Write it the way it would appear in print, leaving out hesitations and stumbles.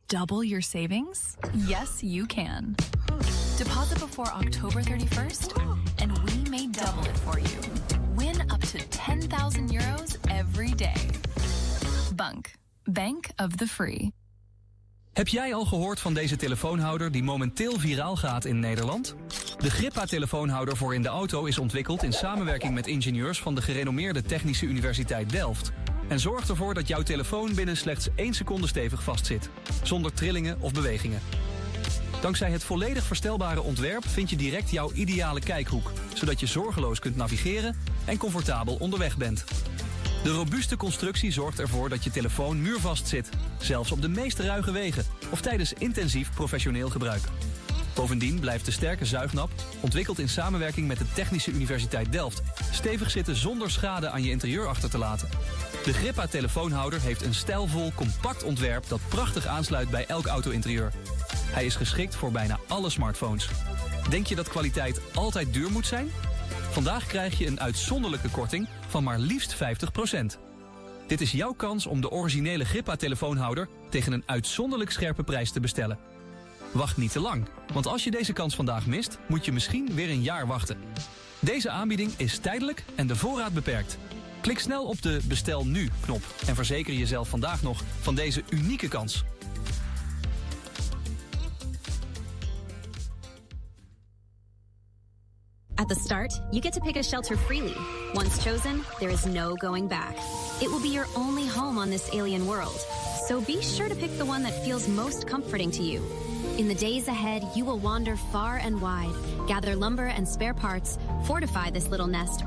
double your savings? Yes, you can. Deposit before October 31st, and we may double it for you. Win up to €10,000 every day. Bank of the Free. Heb jij al gehoord van deze telefoonhouder die momenteel viraal gaat in Nederland? De Grippa-telefoonhouder voor in de auto is ontwikkeld in samenwerking met ingenieurs van de gerenommeerde Technische Universiteit Delft. En zorgt ervoor dat jouw telefoon binnen slechts 1 seconde stevig vastzit, zonder trillingen of bewegingen. Dankzij het volledig verstelbare ontwerp vind je direct jouw ideale kijkhoek, zodat je zorgeloos kunt navigeren en comfortabel onderweg bent. De robuuste constructie zorgt ervoor dat je telefoon muurvast zit, zelfs op de meest ruige wegen of tijdens intensief professioneel gebruik. Bovendien blijft de sterke zuignap, ontwikkeld in samenwerking met de Technische Universiteit Delft, stevig zitten zonder schade aan je interieur achter te laten. De Grippa telefoonhouder heeft een stijlvol, compact ontwerp dat prachtig aansluit bij elk auto-interieur. Hij is geschikt voor bijna alle smartphones. Denk je dat kwaliteit altijd duur moet zijn? Vandaag krijg je een uitzonderlijke korting van maar liefst 50%. Dit is jouw kans om de originele Grippa telefoonhouder tegen een uitzonderlijk scherpe prijs te bestellen. Wacht niet te lang, want als je deze kans vandaag mist, moet je misschien weer een jaar wachten. Deze aanbieding is tijdelijk en de voorraad beperkt. Klik snel op de Bestel Nu knop en verzeker jezelf vandaag nog van deze unieke kans. At the start, you get to pick a shelter freely. Once chosen, there is no going back. It will be your only home on this alien world. So be sure to pick the one that feels most comforting to you. In the days ahead, you will wander far and wide, gather lumber and spare parts, fortify this little nest